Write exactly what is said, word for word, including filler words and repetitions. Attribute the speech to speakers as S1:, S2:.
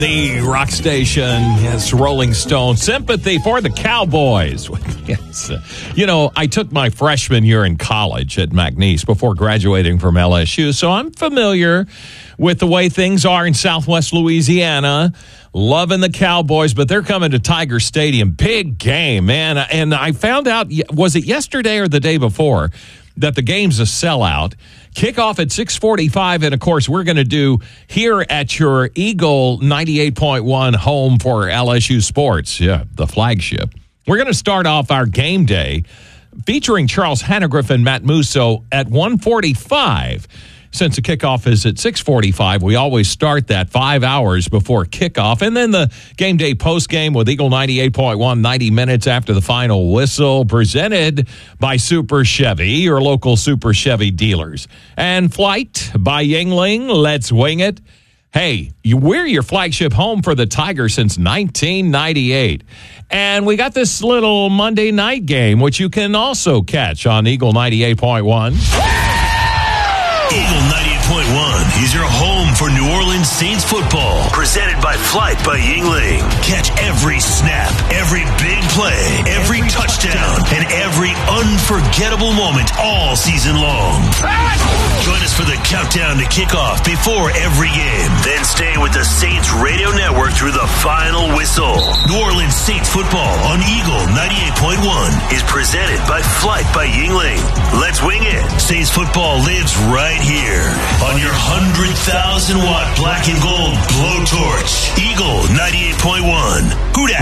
S1: The rock station, yes, Rolling Stone. Sympathy for the Cowboys. Yes. You know, I took my freshman year in college at McNeese before graduating from L S U, so I'm familiar with the way things are in Southwest Louisiana. Loving the Cowboys, but they're coming to Tiger Stadium. Big game, man. And I found out, was it yesterday or the day before, that the game's a sellout. Kickoff at six forty-five, and, of course, we're going to do here at your Eagle ninety-eight point one home for L S U Sports, yeah, the flagship. We're going to start off our game day featuring Charles Hannegriff and Matt Musso at one forty-five. Since the kickoff is at six forty-five, we always start that five hours before kickoff. And then the game day postgame with Eagle ninety-eight point one, ninety minutes after the final whistle, presented by Super Chevy, your local Super Chevy dealers. And Flight by Yuengling. Let's wing it. Hey, you, we're your flagship home for the Tigers since nineteen ninety-eight. And we got this little Monday night game, which you can also catch on Eagle ninety-eight point one.
S2: Eagle ninety-eight point one is your home for New Orleans Saints football. Presented by Flight by Yuengling. Catch every snap, every big play, every touchdown, and every unforgettable moment all season long. Join us for the countdown to kickoff before every game. Then stay with the Saints Radio Network through the final whistle. New Orleans Saints football on Eagle ninety-eight point one is presented by Flight by Yuengling. Let's wing it. Saints football lives right here on your one hundred thousand watt black and gold blowtorch. Eagle ninety-eight point one. Who dat?